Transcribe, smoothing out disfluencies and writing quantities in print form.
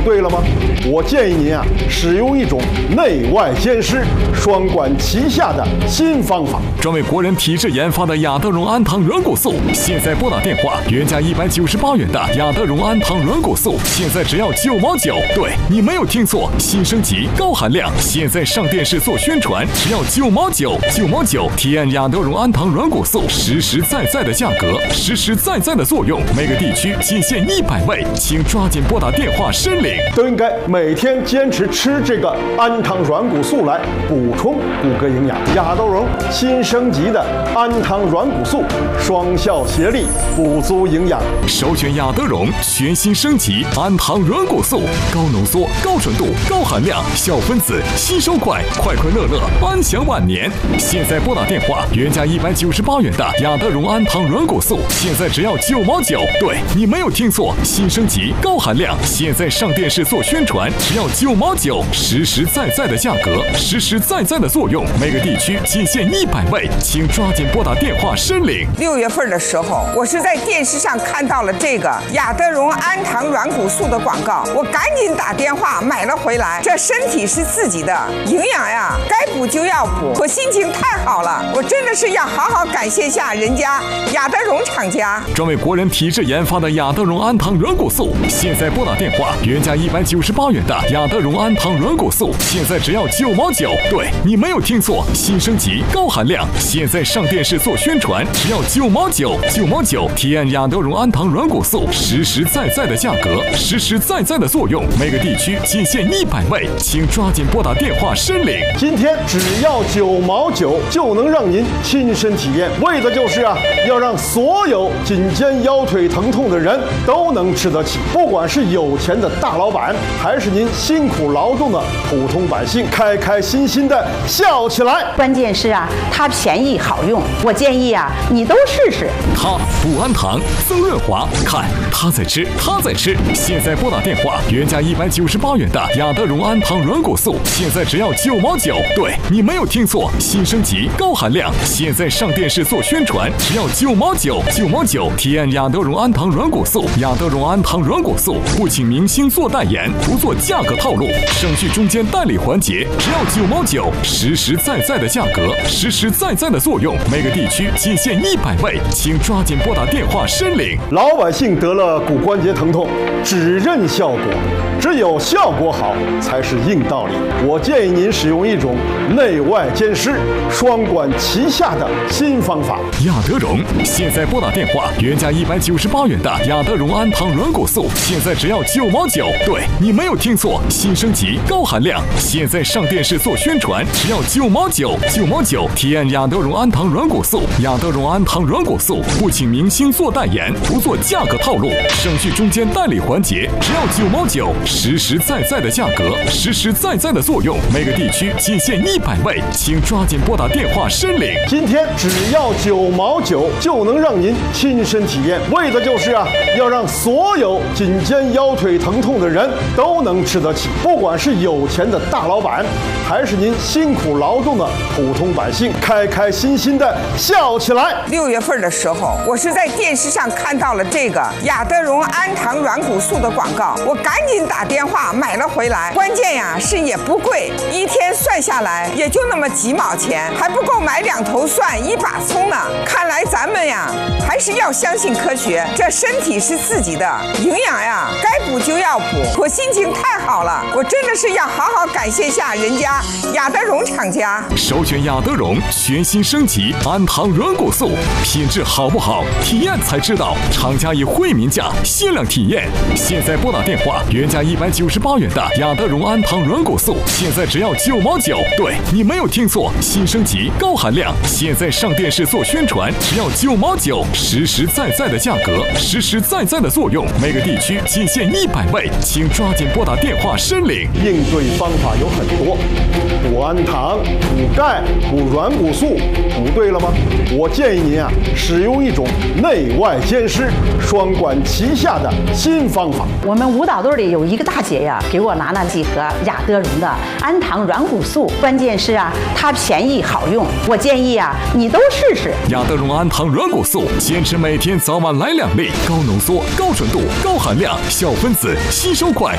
对了吗？我建议您使用一种内外兼施、双管齐下的新方法。 专为国人体质研发的雅德荣安糖软骨素，现在拨打电话，原价198元的雅德荣安糖软骨素，现在只要9毛9。对，你没有听错，新升级高含量，现在上电视做宣传，只要9毛9，9毛9，体验雅德荣安糖软骨素实实在在的价格，实实在在的作用，每个地区仅限100位，请抓紧拨打电话申领。 都应该每天坚持吃这个安糖软骨素来补充骨骼营养。雅德荣新升级的安糖软骨素，双效协力，补足营养。 首选雅德荣全新升级安糖软骨素，高浓缩、高纯度、高含量，小分子，吸收快，快快乐乐，安享晚年。现在拨打电话，原价198元的雅德荣安糖软骨素，现在只要9毛9。对，你没有听错，新升级高含量，现在上电视做宣传，只要9毛9，实实在在的价格，实实在在的作用，每个地区仅限100位，请抓紧拨打电话申领。 6月份的时候，我是在电视上看到了这个雅德荣安糖软骨素的广告，我赶紧打电话买了回来。这身体是自己的，营养呀，该补就要补。我心情太好了，我真的是要好好感谢下人家雅德荣厂家。 专为国人体质研发的雅德荣安糖软骨素，现在拨打电话，原价198元的雅德荣安糖软骨素，现在只要9毛9。对，你没有听错，新升级高含量，现在上电视做宣传，只要9毛9，9毛9，体验雅德荣安糖软骨素实实在在的价格，实实在在的作用，每个地区仅限100位，请抓紧拨打电话申领。 今天只要9毛9就能让您亲身体验，为的就是要让所有颈肩腰腿疼痛的人都能吃得起，不管是有钱的大老板，还是您辛苦劳动的普通百姓，开开心心的笑起来。 关键是它便宜好用，我建议你都试试。 它补安糖增润滑，看他在吃，他在吃。现在拨打电话，原价198元的雅德荣安糖软骨素，现在只要9毛9。对，你没有听错，新升级高含量，现在上电视做宣传，只要9毛9，9毛9，体验雅德荣安糖软骨素。雅德荣安糖软骨素不请明星做代言，不做价格套路，省去中间代理环节，只要9毛9，实实在在的价格，实实在在的作用，每个地区仅限100位，请抓紧拨打电话申领。 老百姓得了骨关节疼痛，只认效果，只有效果好才是硬道理。我建议您使用一种内外兼施、双管齐下的新方法。 雅德荣现在拨打电话，原价198元的雅德荣安糖软骨素，现在只要9毛9。对，你没有听错，新升级高含量，现在上电视做宣传，只要9毛9，9毛9，体验雅德荣安糖软骨素。雅德荣安糖软骨素不请明星做代言，不做价格套路，省去中间代理环节，只要9毛9，实实在在的价格，实实在在的作用，每个地区仅限100位，请抓紧拨打电话申领。 今天只要9毛9就能让您亲身体验，为的就是要让所有颈肩腰腿疼痛的人都能吃得起，不管是有钱的大老板，还是您辛苦劳动的普通百姓，开开心心的笑起来。 6月份的时候，我是在电视上看到了这个雅德荣安糖软骨素的广告，我赶紧打电话买了回来。关键是也不贵，一天算下来也就那么几毛钱，还不够买2头蒜1把葱呢。看来咱们还是要相信科学，这身体是自己的，营养该补就要补。我心情太好了，我真的是要好好感谢下人家雅德荣厂家。 首选雅德荣全新升级安糖软骨素，品质好不好，体验才知道。厂家以惠民价限量体验。现在拨打电话，原价198元的雅德荣安糖软骨素，现在只要9毛9。对，你没有听错，新升级高含量，现在上电视做宣传，只要9毛9，实实在在的价格，实实在在的作用，每个地区仅限100位，请抓紧拨打电话申领。 应对方法有很多，补安糖、补钙、补软骨素，补对了吗？我建议您使用一种内外兼施、双管齐下的新方法。 我们舞蹈队里有一个大姐给我拿了几盒雅德荣的安糖软骨素，关键是它便宜好用，我建议你都试试。 雅德荣安糖软骨素，坚持每天早晚来2粒，高浓缩、高纯度、高含量，小分子，吸收快，